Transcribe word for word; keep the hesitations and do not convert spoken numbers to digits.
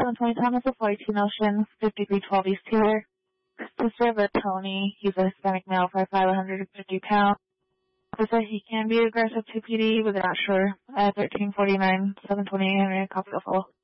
seven twenty Thomas of forty-two Notion, fifty-three twelve East Taylor. To serve a Tony, he's a Hispanic male, five five, one hundred fifty pounds. Officer, he can be aggressive to P D, but they're not sure. Uh, thirteen forty-nine, seven twenty Henry, copy the full.